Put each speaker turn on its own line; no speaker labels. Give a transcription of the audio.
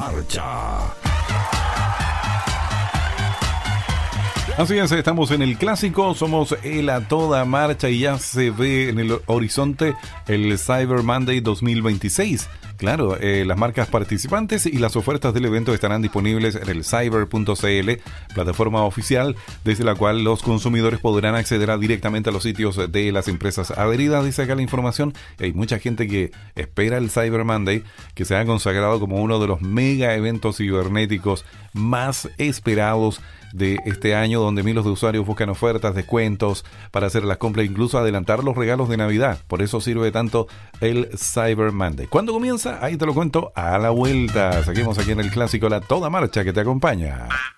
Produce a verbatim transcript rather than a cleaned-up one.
marcha. Así es, estamos en el clásico, somos el a toda marcha y ya se ve en el horizonte el Cyber Monday dos mil veintiséis. Claro, eh, las marcas participantes y las ofertas del evento estarán disponibles en el cyber punto c l, plataforma oficial desde la cual los consumidores podrán acceder a directamente a los sitios de las empresas adheridas. Dice acá la información. Hay mucha gente que espera el Cyber Monday, que se ha consagrado como uno de los mega eventos cibernéticos más esperados de este año, donde miles de usuarios buscan ofertas, descuentos para hacer las compras, incluso adelantar los regalos de Navidad. Por eso sirve tanto el Cyber Monday. ¿Cuándo comienza? Ahí te lo cuento a la vuelta. Seguimos aquí en el clásico La Toda Marcha, que te acompaña.